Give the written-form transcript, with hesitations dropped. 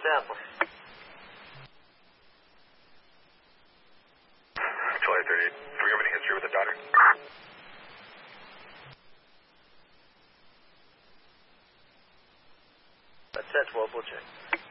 sample. 2030. Do we have any history with the daughter? That's 10-12, we'll check.